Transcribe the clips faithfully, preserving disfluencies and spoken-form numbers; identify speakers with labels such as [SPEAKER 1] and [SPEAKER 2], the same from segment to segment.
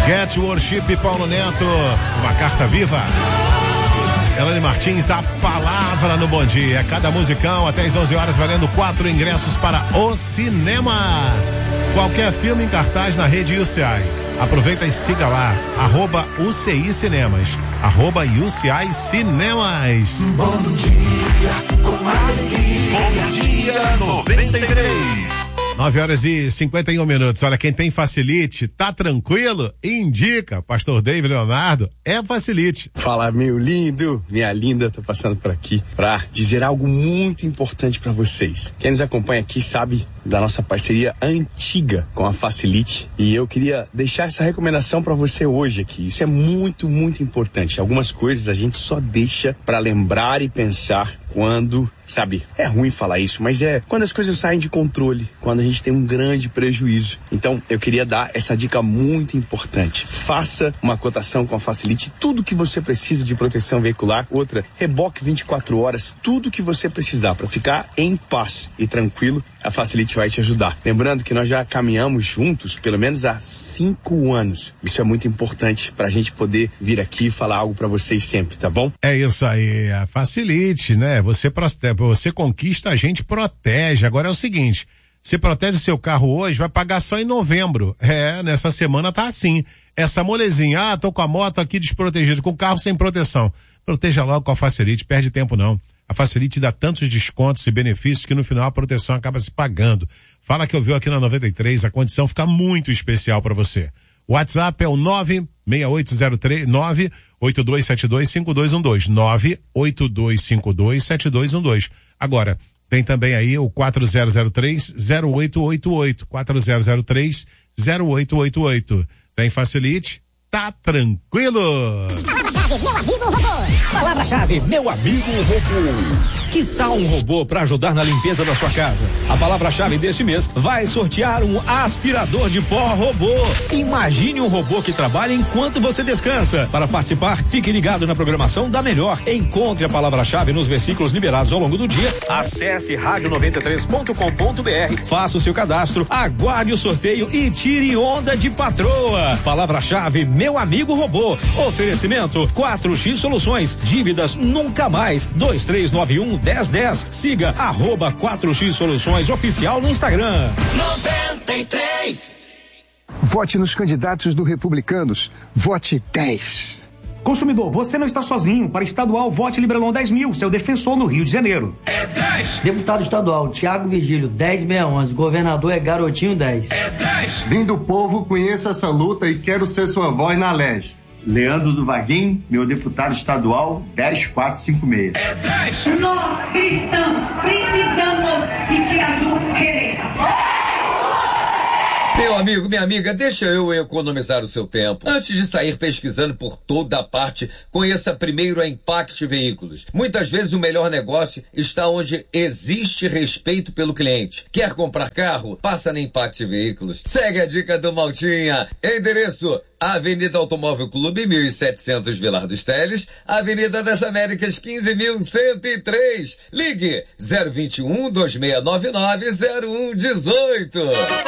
[SPEAKER 1] Get Worship, Paulo Neto, uma carta viva. Elane Martins, a palavra no Bom Dia. Cada musicão até às onze horas, valendo quatro ingressos para o cinema. Qualquer filme em cartaz na rede U C I. Aproveita e siga lá, arroba U C I Cinemas, arroba U C I Cinemas.
[SPEAKER 2] Bom dia, com alegria. Bom dia, noventa e três.
[SPEAKER 1] nove horas e cinquenta e um minutos. Olha, quem tem Facilite, tá tranquilo? Indica, Pastor David Leonardo, é Facilite.
[SPEAKER 3] Fala, meu lindo, minha linda, tô passando por aqui pra dizer algo muito importante pra vocês. Quem nos acompanha aqui sabe da nossa parceria antiga com a Facilite, e eu queria deixar essa recomendação pra você hoje aqui. Isso é muito, muito importante. Algumas coisas a gente só deixa pra lembrar e pensar quando, sabe, é ruim falar isso, mas é quando as coisas saem de controle, quando a gente tem um grande prejuízo. Então, eu queria dar essa dica muito importante. Faça uma cotação com a Facilite, tudo que você precisa de proteção veicular. Outra, reboque vinte e quatro horas, tudo que você precisar para ficar em paz e tranquilo, a Facilite vai te ajudar. Lembrando que nós já caminhamos juntos pelo menos há cinco anos. Isso é muito importante pra gente poder vir aqui e falar algo pra vocês sempre, tá bom?
[SPEAKER 1] É isso aí, a Facilite, né? Você, você conquista, a gente protege. Agora é o seguinte, você protege o seu carro hoje, vai pagar só em novembro. É, nessa semana tá assim. Essa molezinha, ah, tô com a moto aqui desprotegida, com o carro sem proteção. Proteja logo com a Facilite, perde tempo não. A Facilite dá tantos descontos e benefícios que no final a proteção acaba se pagando. Fala que ouviu aqui na noventa e três, a condição fica muito especial para você. O WhatsApp é o nove seis oito zero três, nove oito dois sete dois cinco dois um dois, nove oito dois cinco dois sete dois um dois. Agora, tem também aí o quatro zero zero três, zero oito oito oito, quatro zero zero três, zero oito oito oito. Tem Facilite? Tá tranquilo!
[SPEAKER 4] Palavra-chave, meu amigo robô. Palavra-chave, meu amigo robô. Que tal um robô para ajudar na limpeza da sua casa? A palavra-chave deste mês vai sortear um aspirador de pó robô. Imagine um robô que trabalha enquanto você descansa. Para participar, fique ligado na programação da Melhor. Encontre a palavra-chave nos versículos liberados ao longo do dia. Acesse rádio noventa e três ponto com ponto br, faça o seu cadastro, aguarde o sorteio e tire onda de patroa. Palavra-chave, meu amigo robô. Oferecimento quatro X Soluções. Dívidas nunca mais. dois três nove um, dez dez. Siga arroba quatro X Soluções Oficial no Instagram.
[SPEAKER 2] noventa e três.
[SPEAKER 5] Vote nos candidatos do Republicanos. Vote dez.
[SPEAKER 6] Consumidor, você não está sozinho. Para estadual, vote Librelon dez mil, seu defensor no Rio de Janeiro.
[SPEAKER 2] É dez.
[SPEAKER 7] Deputado estadual, Tiago Vigílio, dez seiscentos e onze. Governador é Garotinho, dez.
[SPEAKER 2] É dez.
[SPEAKER 8] Vim do povo, conheço essa luta e quero ser sua voz na L E G. Leandro do Vaguinho, meu deputado estadual, dez quatro cinco seis.
[SPEAKER 2] É dez.
[SPEAKER 9] Nós, cristãos, precisamos de que a Ju reeleita.
[SPEAKER 10] Meu amigo, minha amiga, deixa eu economizar o seu tempo. Antes de sair pesquisando por toda a parte, conheça primeiro a Impact Veículos. Muitas vezes o melhor negócio está onde existe respeito pelo cliente. Quer comprar carro? Passa na Impact Veículos. Segue a dica do Maltinha. Endereço: Avenida Automóvel Clube, mil e setecentos Vilar dos Teles, Avenida das Américas, quinze mil cento e três. Ligue zero vinte e um, dois seis nove nove, zero um um oito.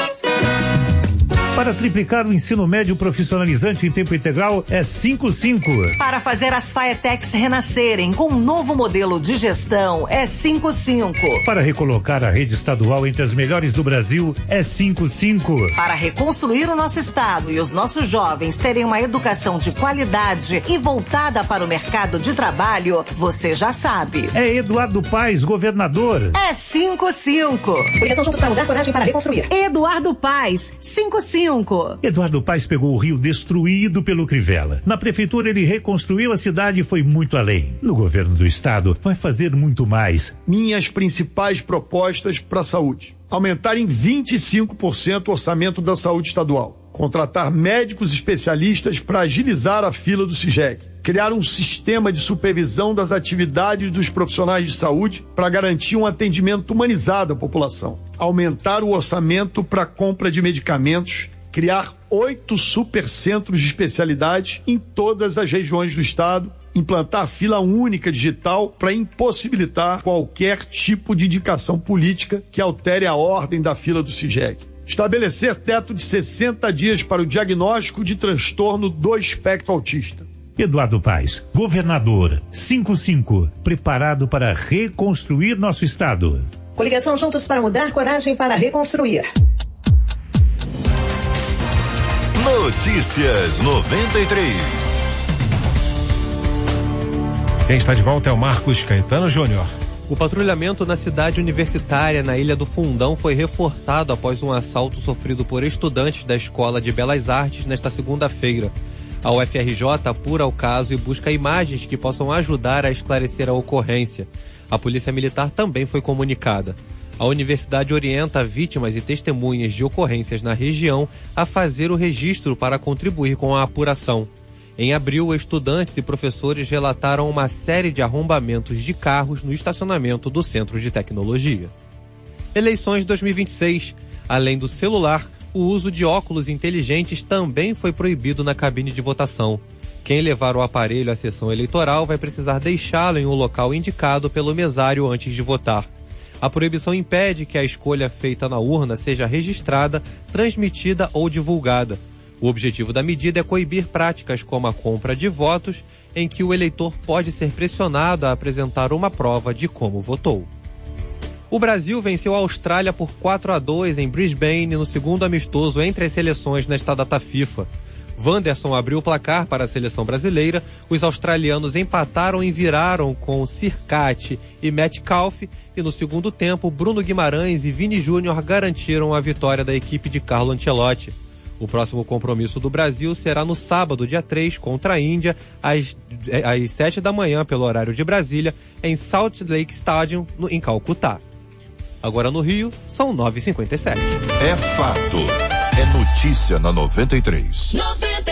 [SPEAKER 11] Para triplicar o ensino médio profissionalizante em tempo integral é cinco cinco.
[SPEAKER 12] Para fazer as Faetecs renascerem com um novo modelo de gestão é cinco cinco.
[SPEAKER 11] Para recolocar a rede estadual entre as melhores do Brasil é cinco cinco.
[SPEAKER 12] Para reconstruir o nosso estado e os nossos jovens terem uma educação de qualidade e voltada para o mercado de trabalho, você já sabe.
[SPEAKER 11] É Eduardo Paes, governador.
[SPEAKER 12] É cinco cinco.
[SPEAKER 4] União juntos para mudar, coragem para reconstruir.
[SPEAKER 12] Eduardo Paes, cinco cinco.
[SPEAKER 11] Eduardo Paes pegou o Rio destruído pelo Crivella. Na prefeitura ele reconstruiu a cidade e foi muito além. No governo do estado vai fazer muito mais.
[SPEAKER 13] Minhas principais propostas para a saúde: aumentar em vinte e cinco por cento o orçamento da saúde estadual, contratar médicos especialistas para agilizar a fila do CIGEC, criar um sistema de supervisão das atividades dos profissionais de saúde para garantir um atendimento humanizado à população, aumentar o orçamento para compra de medicamentos, criar oito supercentros de especialidade em todas as regiões do estado, implantar fila única digital para impossibilitar qualquer tipo de indicação política que altere a ordem da fila do CIGEC, Estabelecer teto de sessenta dias para o diagnóstico de transtorno do espectro autista.
[SPEAKER 11] Eduardo Paes, governador, cinquenta e cinco, preparado para reconstruir nosso estado.
[SPEAKER 14] Coligação Juntos para Mudar, coragem para reconstruir.
[SPEAKER 2] Notícias noventa e três.
[SPEAKER 1] Quem está de volta é o Marcos Caetano Júnior.
[SPEAKER 15] O patrulhamento na cidade universitária, na Ilha do Fundão, foi reforçado após um assalto sofrido por estudantes da Escola de Belas Artes nesta segunda-feira. A U F R J apura o caso e busca imagens que possam ajudar a esclarecer a ocorrência. A Polícia Militar também foi comunicada. A universidade orienta vítimas e testemunhas de ocorrências na região a fazer o registro para contribuir com a apuração. Em abril, estudantes e professores relataram uma série de arrombamentos de carros no estacionamento do Centro de Tecnologia. Eleições dois mil e vinte e seis. Além do celular, o uso de óculos inteligentes também foi proibido na cabine de votação. Quem levar o aparelho à sessão eleitoral vai precisar deixá-lo em um local indicado pelo mesário antes de votar. A proibição impede que a escolha feita na urna seja registrada, transmitida ou divulgada. O objetivo da medida é coibir práticas como a compra de votos, em que o eleitor pode ser pressionado a apresentar uma prova de como votou. O Brasil venceu a Austrália por quatro a dois em Brisbane no segundo amistoso entre as seleções nesta data FIFA. Wanderson abriu o placar para a seleção brasileira, os australianos empataram e viraram com Circati e Metcalf, e no segundo tempo Bruno Guimarães e Vini Júnior garantiram a vitória da equipe de Carlo Ancelotti. O próximo compromisso do Brasil será no sábado, dia três, contra a Índia, às, às sete da manhã, pelo horário de Brasília, em Salt Lake Stadium, no, em Calcutá. Agora no Rio, são nove e cinquenta e sete.
[SPEAKER 2] É fato. É notícia na noventa e três.